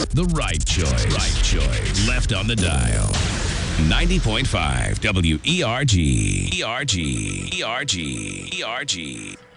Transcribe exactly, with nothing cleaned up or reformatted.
The right choice. Right choice. Left on the dial. ninety point five W E R G. E R G. E R G. E R G.